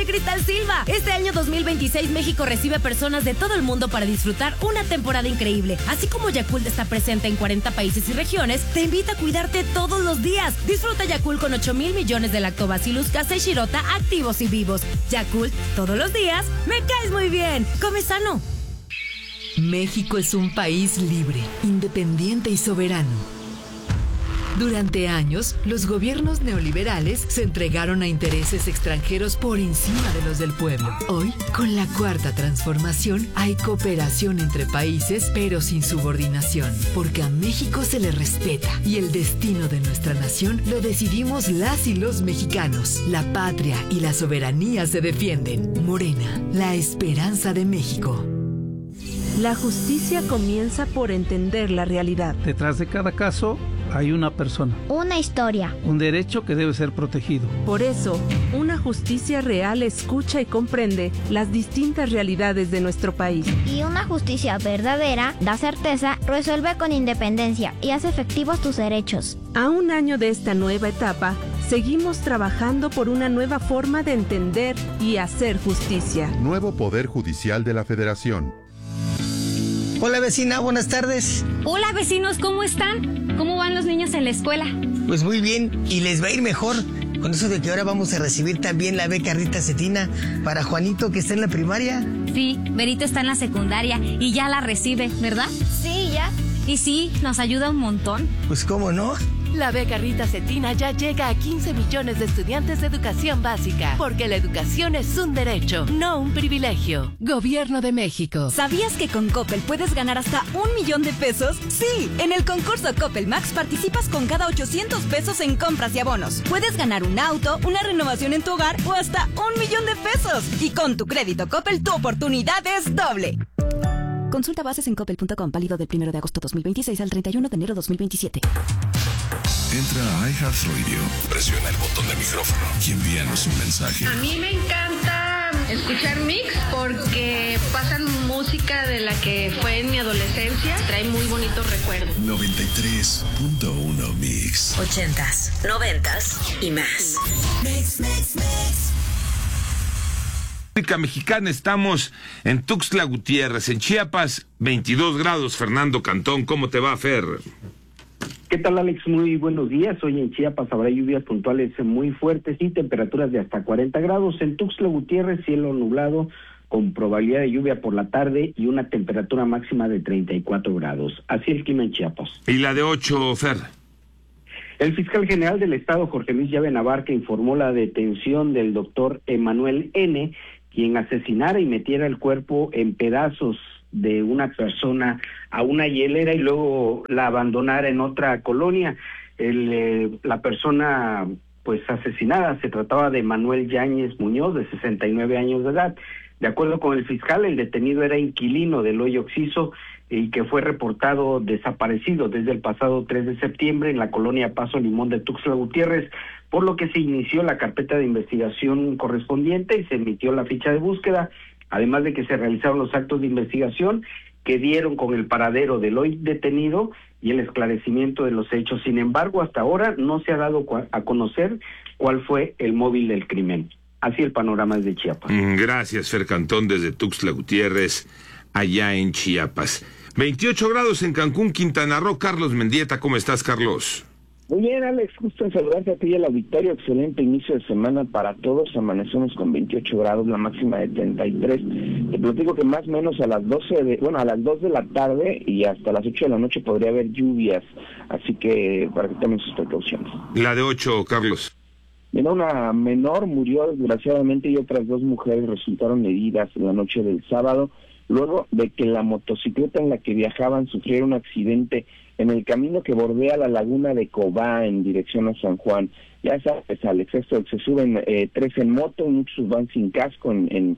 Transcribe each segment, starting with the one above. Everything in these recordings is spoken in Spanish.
de Cristal Silva. Este año 2026 México recibe personas de todo el mundo para disfrutar una temporada increíble. Así como Yakult está presente en 40 países y regiones, te invita a cuidarte todos los días. Disfruta Yakult con 8,000 millones de Lactobacillus casei shirota activos y vivos. Yakult, todos los días, me caes muy bien. Come sano. México es un país libre, independiente y soberano. Durante años, los gobiernos neoliberales se entregaron a intereses extranjeros por encima de los del pueblo. Hoy, con la Cuarta Transformación, hay cooperación entre países, pero sin subordinación, porque a México se le respeta y el destino de nuestra nación lo decidimos las y los mexicanos. La patria y la soberanía se defienden. Morena, la esperanza de México. La justicia comienza por entender la realidad. Detrás de cada caso hay una persona. Una historia. Un derecho que debe ser protegido. Por eso, una justicia real escucha y comprende las distintas realidades de nuestro país. Y una justicia verdadera da certeza, resuelve con independencia y hace efectivos tus derechos. A un año de esta nueva etapa, seguimos trabajando por una nueva forma de entender y hacer justicia. Nuevo Poder Judicial de la Federación. Hola vecina, buenas tardes. Hola vecinos, ¿cómo están? ¿Cómo van los niños en la escuela? Pues muy bien, y les va a ir mejor con eso de que ahora vamos a recibir también la beca Rita Cetina para Juanito que está en la primaria. Sí, Berito está en la secundaria y ya la recibe, ¿verdad? Sí, ya. Y sí, nos ayuda un montón. Pues cómo no. La beca Rita Cetina ya llega a 15 millones de estudiantes de educación básica, porque la educación es un derecho, no un privilegio. Gobierno de México. ¿Sabías que con Coppel puedes ganar hasta 1,000,000 de pesos? Sí, en el concurso Coppel Max participas con cada 800 pesos en compras y abonos. Puedes ganar un auto, una renovación en tu hogar o hasta 1,000,000 de pesos. Y con tu crédito Coppel, tu oportunidad es doble. Consulta bases en coppel.com, válido del 1 de agosto 2026 al 31 de enero 2027. Entra a iHeartRadio, presiona el botón de micrófono y envíanos un mensaje. A mí me encanta escuchar Mix porque pasan música de la que fue en mi adolescencia. Trae muy bonitos recuerdos. 93.1 Mix. 80s, 90s y más. Mix. República Mexicana, estamos en Tuxtla Gutiérrez, en Chiapas, 22 grados. Fernando Cantón, ¿cómo te va, Fer? ¿Qué tal, Alex? Muy buenos días. Hoy en Chiapas habrá lluvias puntuales muy fuertes y temperaturas de hasta 40 grados. En Tuxtla Gutiérrez, cielo nublado con probabilidad de lluvia por la tarde y una temperatura máxima de 34 grados. Así el clima en Chiapas. ¿Y la de 8, Fer? El fiscal general del Estado, Jorge Luis Llave Navarca, informó la detención del doctor Emanuel N., quien asesinara y metiera el cuerpo en pedazos de una persona a una hielera y luego la abandonara en otra colonia. La persona pues asesinada se trataba de Manuel Yáñez Muñoz, de 69 años de edad. De acuerdo con el fiscal, el detenido era inquilino del Hoyo Oxiso y que fue reportado desaparecido desde el pasado 3 de septiembre en la colonia Paso Limón de Tuxtla Gutiérrez, por lo que se inició la carpeta de investigación correspondiente y se emitió la ficha de búsqueda, además de que se realizaron los actos de investigación que dieron con el paradero del hoy detenido y el esclarecimiento de los hechos. Sin embargo, hasta ahora no se ha dado a conocer cuál fue el móvil del crimen. Así el panorama es de Chiapas. Gracias, Fer Cantón, desde Tuxtla Gutiérrez, allá en Chiapas. 28 grados en Cancún, Quintana Roo. Carlos Mendieta, ¿cómo estás, Carlos? Muy bien, Alex, justo en saludarte a ti y al auditorio. Excelente inicio de semana para todos. Amanecemos con 28 grados, la máxima de 33. Te platico que más o menos a las 2 de la tarde y hasta las 8 de la noche podría haber lluvias, así que para que tomen sus precauciones. La de 8, Carlos. Mira, una menor murió desgraciadamente y otras 2 mujeres resultaron heridas en la noche del sábado, luego de que la motocicleta en la que viajaban sufriera un accidente en el camino que bordea la laguna de Cobá en dirección a San Juan. Ya sabes, Alex, esto se suben 3 en moto, muchos van sin casco en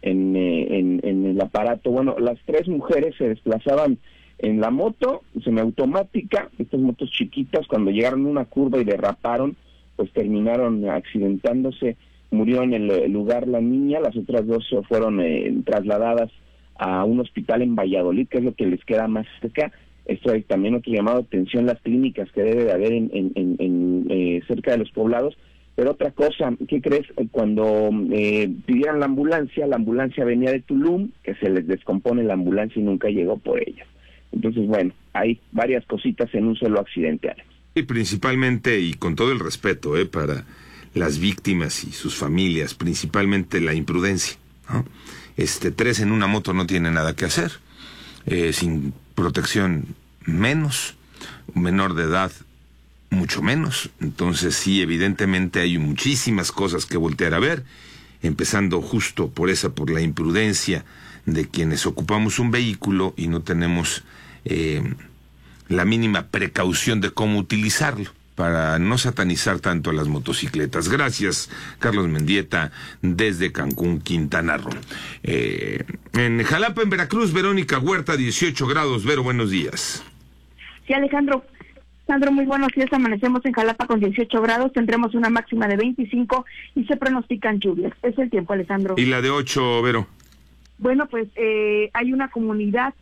el aparato. Bueno, las 3 mujeres se desplazaban en la moto semiautomática, estas motos chiquitas. Cuando llegaron a una curva y derraparon, pues terminaron accidentándose. Murió en el lugar la niña, las otras 2 fueron trasladadas a un hospital en Valladolid, que es lo que les queda más cerca. Esto hay también otro llamado de atención, las clínicas que debe de haber en cerca de los poblados, Pero otra cosa, ¿qué crees? Cuando pidieron la ambulancia venía de Tulum, que se les descompone la ambulancia y nunca llegó por ella. Entonces, bueno, hay varias cositas en un solo accidente, Alex. Y principalmente, y con todo el respeto para las víctimas y sus familias, principalmente la imprudencia, ¿no? 3 en una moto no tiene nada que hacer, sin protección menos, un menor de edad mucho menos. Entonces sí, evidentemente hay muchísimas cosas que voltear a ver, empezando justo por la imprudencia de quienes ocupamos un vehículo y no tenemos la mínima precaución de cómo utilizarlo, para no satanizar tanto a las motocicletas. Gracias, Carlos Mendieta, desde Cancún, Quintana Roo. En Jalapa, en Veracruz, Verónica Huerta, 18 grados. Vero, buenos días. Sí, Alejandro, muy buenos días. Amanecemos en Jalapa con 18 grados, tendremos una máxima de 25 y se pronostican lluvias. Es el tiempo, Alejandro. ¿Y la de 8, Vero? Bueno, pues hay una comunidad,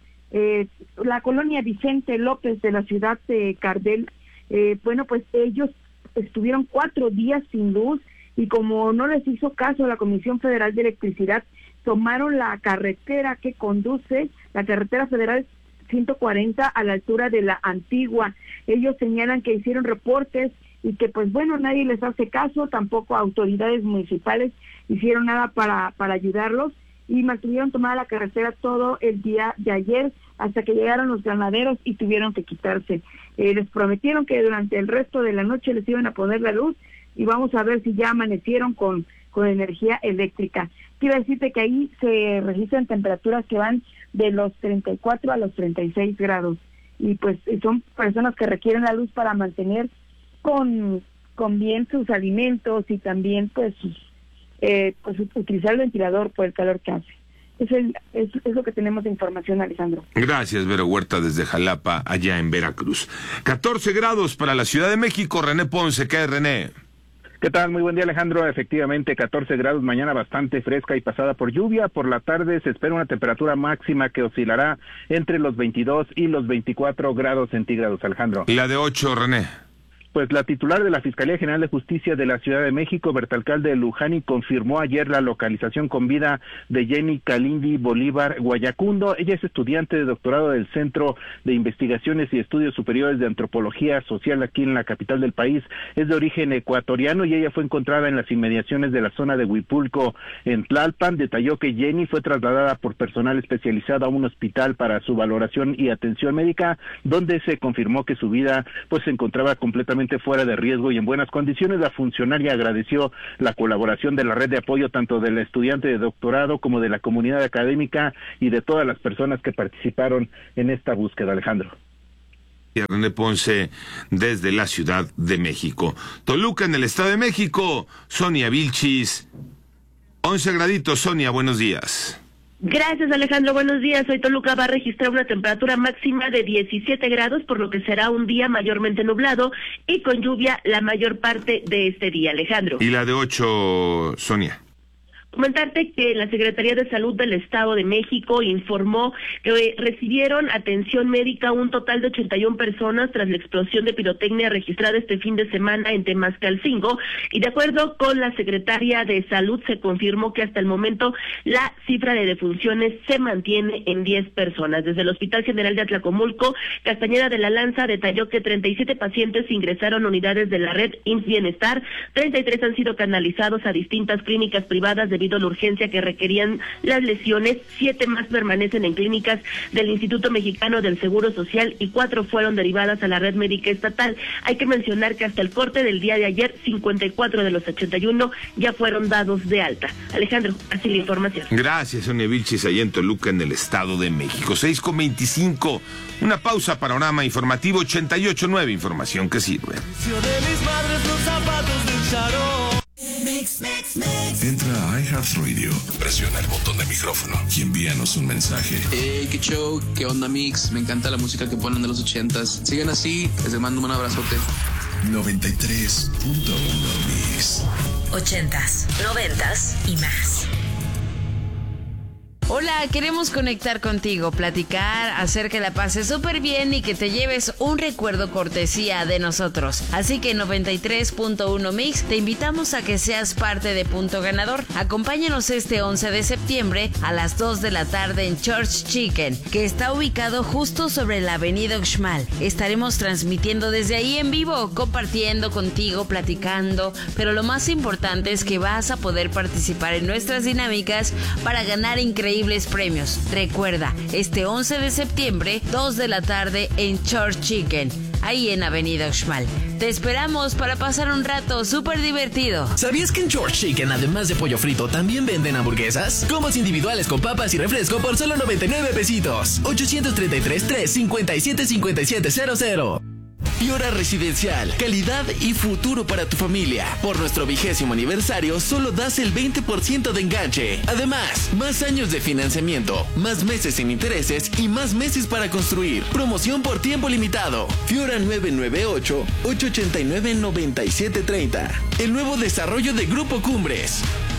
la colonia Vicente López de la ciudad de Cardel. Bueno, pues ellos estuvieron 4 días sin luz y como no les hizo caso la Comisión Federal de Electricidad, tomaron la carretera que conduce, la carretera federal 140 a la altura de la Antigua. Ellos señalan que hicieron reportes y que pues bueno, nadie les hace caso, tampoco autoridades municipales hicieron nada para ayudarlos y mantuvieron tomada la carretera todo el día de ayer hasta que llegaron los granaderos y tuvieron que quitarse. Les prometieron que durante el resto de la noche les iban a poner la luz y vamos a ver si ya amanecieron con energía eléctrica. Quiero decirte que ahí se registran temperaturas que van de los 34 a los 36 grados y pues son personas que requieren la luz para mantener con bien sus alimentos y también pues utilizar el ventilador por el calor que hace. Es lo que tenemos de información, Alejandro. Gracias, Vero Huerta, desde Jalapa, allá en Veracruz. 14 grados para la Ciudad de México. René Ponce, ¿qué es, René? ¿Qué tal? Muy buen día, Alejandro. Efectivamente, 14 grados, mañana bastante fresca y pasada por lluvia. Por la tarde se espera una temperatura máxima que oscilará entre los 22 y los 24 grados centígrados, Alejandro. ¿Y la de 8, René? Pues la titular de la Fiscalía General de Justicia de la Ciudad de México, Bertalcalde Lujani, confirmó ayer la localización con vida de Jenny Kalindi Bolívar Guayacundo. Ella es estudiante de doctorado del Centro de Investigaciones y Estudios Superiores de Antropología Social aquí en la capital del país. Es de origen ecuatoriano y ella fue encontrada en las inmediaciones de la zona de Huipulco, en Tlalpan. Detalló que Jenny fue trasladada por personal especializado a un hospital para su valoración y atención médica, donde se confirmó que su vida pues se encontraba completamente fuera de riesgo y en buenas condiciones. La funcionaria agradeció la colaboración de la red de apoyo tanto del estudiante de doctorado como de la comunidad académica y de todas las personas que participaron en esta búsqueda, Alejandro. René Ponce desde la Ciudad de México. Toluca, en el Estado de México, Sonia Vilchis, 11 graditos. Sonia, buenos días. Gracias, Alejandro. Buenos días. Hoy Toluca va a registrar una temperatura máxima de 17 grados, por lo que será un día mayormente nublado y con lluvia la mayor parte de este día, Alejandro. ¿Y la de 8, Sonia? Comentarte que la Secretaría de Salud del Estado de México informó que recibieron atención médica un total de 81 personas tras la explosión de pirotecnia registrada este fin de semana en Temascalcingo, y de acuerdo con la Secretaría de Salud se confirmó que hasta el momento la cifra de defunciones se mantiene en 10 personas. Desde el Hospital General de Atlacomulco, Castañeda de la Lanza detalló que 37 pacientes ingresaron a unidades de la red IMSS Bienestar, 33 han sido canalizados a distintas clínicas privadas debido a la urgencia que requerían las lesiones, 7 más permanecen en clínicas del Instituto Mexicano del Seguro Social y 4 fueron derivadas a la red médica estatal. Hay que mencionar que hasta el corte del día de ayer, 54 de los 81 ya fueron dados de alta. Alejandro, así la información. Gracias, Sonia Vilchis, allá en Toluca, en el Estado de México. 6:25, una pausa, panorama informativo 88.9, información que sirve. Entra a iHeartRadio, presiona el botón de micrófono y envíanos un mensaje. Qué show, qué onda, Mix, me encanta la música que ponen de los 80s. Sigan así, les mando un abrazote. 93.1 Mix. 80s, 90s y más. Hola, queremos conectar contigo, platicar, hacer que la pases súper bien y que te lleves un recuerdo cortesía de nosotros. Así que 93.1 Mix, te invitamos a que seas parte de Punto Ganador. Acompáñanos este 11 de septiembre a las 2 de la tarde en Church Chicken, que está ubicado justo sobre la avenida Uxmal. Estaremos transmitiendo desde ahí en vivo, compartiendo contigo, platicando, pero lo más importante es que vas a poder participar en nuestras dinámicas para ganar increíbles premios. Recuerda, este 11 de septiembre, 2 de la tarde en Church Chicken, ahí en Avenida Uxmal. Te esperamos para pasar un rato súper divertido. ¿Sabías que en Church Chicken, además de pollo frito, también venden hamburguesas? Combos individuales con papas y refresco por solo 99 pesitos. 833-357-5700. Fiora Residencial, calidad y futuro para tu familia. Por nuestro 20º aniversario, solo das el 20% de enganche. Además, más años de financiamiento, más meses sin intereses y más meses para construir. Promoción por tiempo limitado. Fiora 998-889-9730. El nuevo desarrollo de Grupo Cumbres.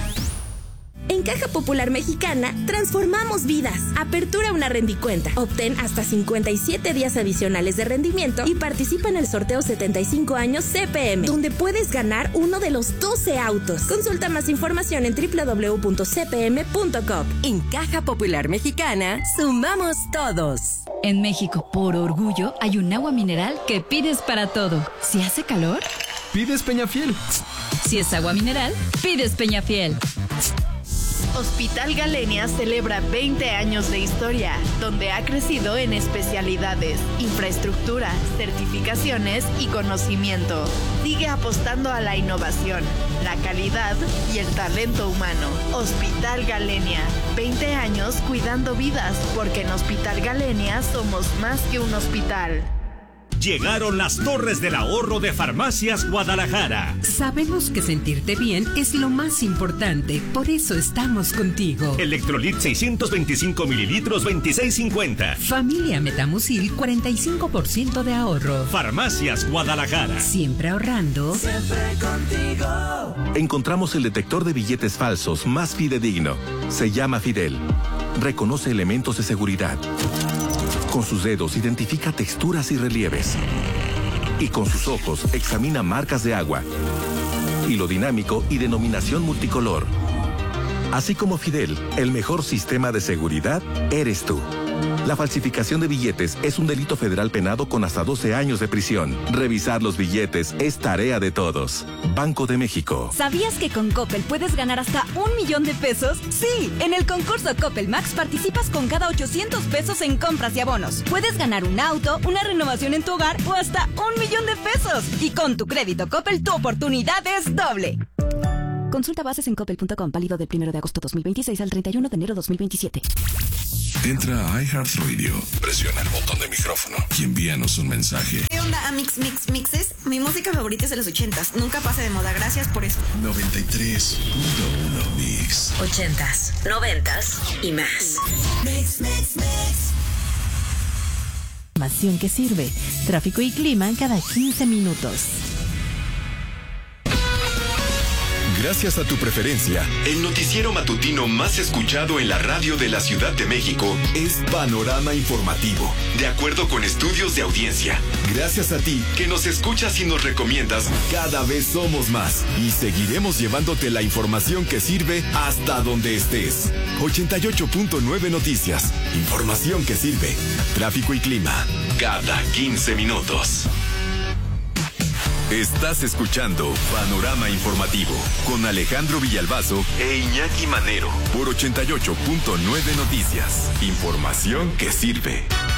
En Caja Popular Mexicana, transformamos vidas. Apertura una rendicuenta. Obtén hasta 57 días adicionales de rendimiento y participa en el sorteo 75 años CPM, donde puedes ganar uno de los 12 autos. Consulta más información en www.cpm.com. En Caja Popular Mexicana, sumamos todos. En México, por orgullo, hay un agua mineral que pides para todo. Si hace calor, pides Peñafiel. Si es agua mineral, pides Peñafiel. Hospital Galenia celebra 20 años de historia, donde ha crecido en especialidades, infraestructura, certificaciones y conocimiento. Sigue apostando a la innovación, la calidad y el talento humano. Hospital Galenia, 20 años cuidando vidas, porque en Hospital Galenia somos más que un hospital. Llegaron las Torres del Ahorro de Farmacias Guadalajara. Sabemos que sentirte bien es lo más importante, por eso estamos contigo. Electrolit 625 mililitros, 26.50. Familia Metamucil, 45% de ahorro. Farmacias Guadalajara. Siempre ahorrando. Siempre contigo. Encontramos el detector de billetes falsos más fidedigno. Se llama Fidel. Reconoce elementos de seguridad. Con sus dedos identifica texturas y relieves. Y con sus ojos examina marcas de agua, hilo dinámico y denominación multicolor. Así como Fidel, el mejor sistema de seguridad eres tú. La falsificación de billetes es un delito federal penado con hasta 12 años de prisión. Revisar los billetes es tarea de todos. Banco de México. ¿Sabías que con Coppel puedes ganar hasta 1 millón de pesos? Sí, en el concurso Coppel Max participas con cada 800 pesos en compras y abonos. Puedes ganar un auto, una renovación en tu hogar o hasta 1 millón de pesos. Y con tu crédito Coppel, tu oportunidad es doble. Consulta bases en coppel.com, válido del 1 de agosto 2026 al 31 de enero 2027. Entra a iHeartRadio, presiona el botón de micrófono y envíanos un mensaje. ¿Qué onda, Mixes? Mi música favorita es de los 80s. Nunca pasa de moda. Gracias por eso. 93.1 Mix. 80s, 90s y más. Mix. Información que sirve. Tráfico y clima cada 15 minutos. Gracias a tu preferencia, el noticiero matutino más escuchado en la radio de la Ciudad de México es Panorama Informativo, de acuerdo con estudios de audiencia. Gracias a ti, que nos escuchas y nos recomiendas, cada vez somos más y seguiremos llevándote la información que sirve hasta donde estés. 88.9 Noticias, información que sirve. Tráfico y clima, cada 15 minutos. Estás escuchando Panorama Informativo con Alejandro Villalbazo e Iñaki Manero por 88.9 Noticias. Información que sirve.